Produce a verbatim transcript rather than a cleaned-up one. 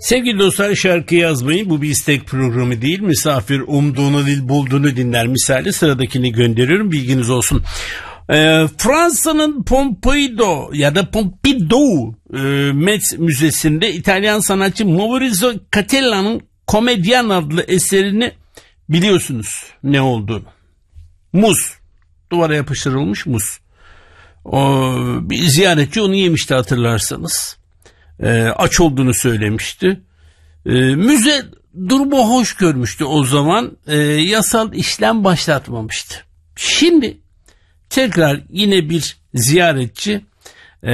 Sevgili dostlar, şarkı yazmayın, bu bir istek programı değil. Misafir umduğunu değil bulduğunu dinler misali. Sıradakini gönderiyorum, bilginiz olsun. Ee, Fransa'nın Pompidou ya da Pompidou e, Met Müzesi'nde İtalyan sanatçı Maurizio Cattelan'ın Komedyen adlı eserini biliyorsunuz ne olduğunu. Muz, duvara yapıştırılmış muz. O, bir ziyaretçi onu yemişti, hatırlarsanız. E, aç olduğunu söylemişti. E, müze durumu hoş görmüştü o zaman. E, yasal işlem başlatmamıştı. Şimdi tekrar yine bir ziyaretçi